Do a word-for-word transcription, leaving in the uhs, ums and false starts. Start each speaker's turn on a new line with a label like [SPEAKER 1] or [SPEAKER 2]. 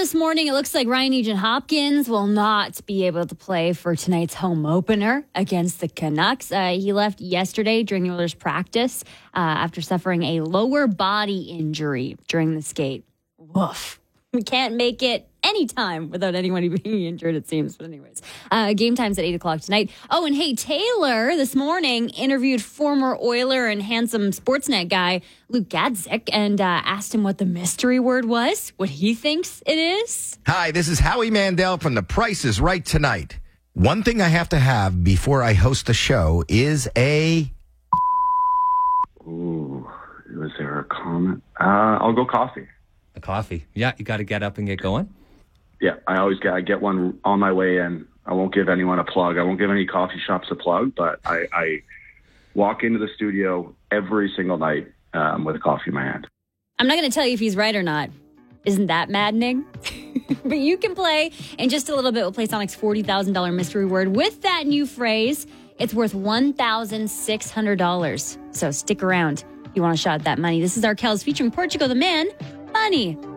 [SPEAKER 1] this morning, it looks like Ryan Nugent-Hopkins will not be able to play for tonight's home opener against the Canucks. Uh, he left yesterday during the Oilers' practice uh, after suffering a lower body injury during the skate. Woof. We can't make it any time without anyone being injured, it seems. But anyways, uh, game time's at eight o'clock tonight. Oh, and hey, Taylor this morning interviewed former Oiler and handsome Sportsnet guy Luke Gadzik and uh, asked him what the mystery word was, what he thinks it is.
[SPEAKER 2] Hi, this is Howie Mandel from The Price is Right tonight. One thing I have to have before I host the show is a...
[SPEAKER 3] Ooh, was there a comment? Uh, I'll go coffee.
[SPEAKER 4] A coffee. Yeah, you got to get up and get going.
[SPEAKER 3] Yeah, I always get I get one on my way in. I won't give anyone a plug. I won't give any coffee shops a plug, but I, I walk into the studio every single night um, with a coffee in my hand.
[SPEAKER 1] I'm not going to tell you if he's right or not. Isn't that maddening? But you can play. In just a little bit, we'll play Sonic's forty thousand dollars mystery word. With that new phrase, it's worth one thousand six hundred dollars. So stick around if you want a shot at that money. This is Arkells featuring Portugal the Man. Money.